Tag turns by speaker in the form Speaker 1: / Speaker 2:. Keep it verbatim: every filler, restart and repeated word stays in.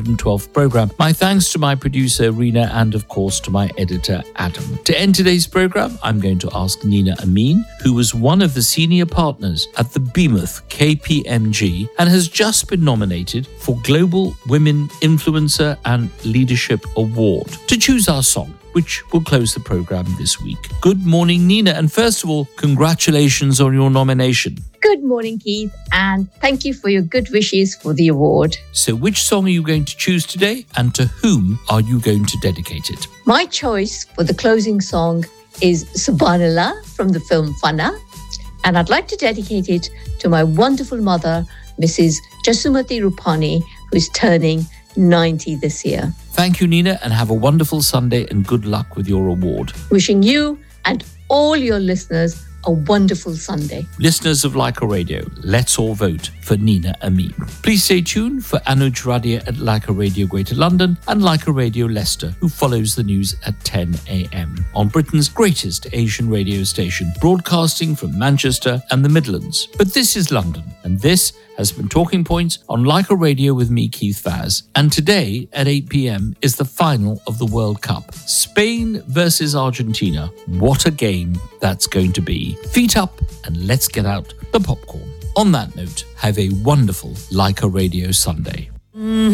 Speaker 1: hundred twelfth programme. My thanks to my producer, Rena, and of course to my editor, Adam. To end today's programme, I'm going to ask Nina Amin, who was one of the senior partners at the Behemoth K P M G and has just been nominated for Global Women Influencer and Leadership Award, to choose our song, which will close the programme this week. Good morning, Nina, and first of all, congratulations on your nomination.
Speaker 2: Good morning, Keith, and thank you for your good wishes for the award.
Speaker 1: So which song are you going to choose today, and to whom are you going to dedicate it?
Speaker 2: My choice for the closing song is Subhanallah from the film Fana, and I'd like to dedicate it to my wonderful mother, Missus Jasumati Rupani, who's turning ninety this year.
Speaker 1: Thank you, Nina, and have a wonderful Sunday and good luck with your award.
Speaker 2: Wishing you and all your listeners a wonderful Sunday.
Speaker 1: Listeners of Leica Radio, let's all vote for Nina Amin. Please stay tuned for Anuj Radia at Leica Radio Greater London and Leica Radio Leicester, who follows the news at ten a.m. on Britain's greatest Asian radio station, broadcasting from Manchester and the Midlands. But this is London, and this has been Talking Points on Leica Radio with me, Keith Vaz. And today at eight p.m. is the final of the World Cup. Spain versus Argentina. What a game that's going to be. Feet up and let's get out the popcorn. On that note, have a wonderful Leica Radio Sunday. Mm-hmm.